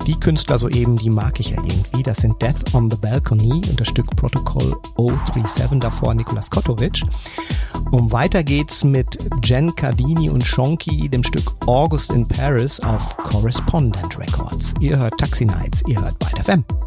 Die Künstler soeben, die mag ich ja irgendwie. Das sind Death on the Balcony und das Stück Protocol 037, davor Nicolas Kotovic. Und weiter geht's mit Jen Cardini und Shonky, dem Stück August in Paris auf Correspondent Records. Ihr hört Taxi Nights, ihr hört Byte FM.